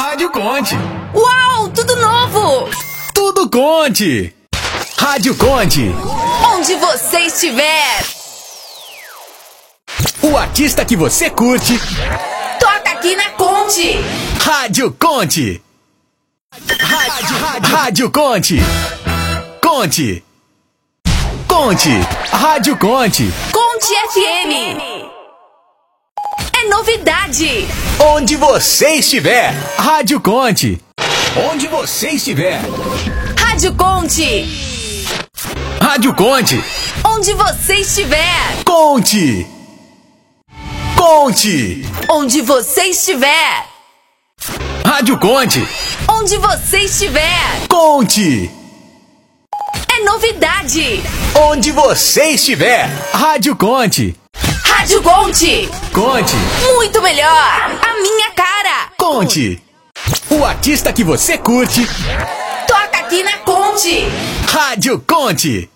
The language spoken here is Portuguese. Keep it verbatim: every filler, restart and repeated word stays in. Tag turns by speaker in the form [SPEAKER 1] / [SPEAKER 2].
[SPEAKER 1] Rádio Conte.
[SPEAKER 2] Uau, tudo novo!
[SPEAKER 1] Tudo Conte. Rádio Conte.
[SPEAKER 2] Onde você estiver.
[SPEAKER 1] O artista que você curte.
[SPEAKER 2] Toca aqui na Conte.
[SPEAKER 1] Rádio Conte. Rádio, rádio, rádio Conte. Conte. Conte. Rádio Conte.
[SPEAKER 2] Conte F M. É novidade.
[SPEAKER 1] Onde você estiver. Rádio Conte. Onde você estiver.
[SPEAKER 2] Rádio Conte.
[SPEAKER 1] Rádio Conte.
[SPEAKER 2] Onde você estiver.
[SPEAKER 1] Conte. Conte.
[SPEAKER 2] Onde você estiver.
[SPEAKER 1] Rádio Conte.
[SPEAKER 2] Onde você estiver.
[SPEAKER 1] Conte.
[SPEAKER 2] É novidade.
[SPEAKER 1] Onde você estiver. Rádio Conte.
[SPEAKER 2] Rádio Conte.
[SPEAKER 1] Conte.
[SPEAKER 2] Muito melhor. A minha cara.
[SPEAKER 1] Conte. O artista que você curte.
[SPEAKER 2] Toca aqui na Conte.
[SPEAKER 1] Rádio Conte.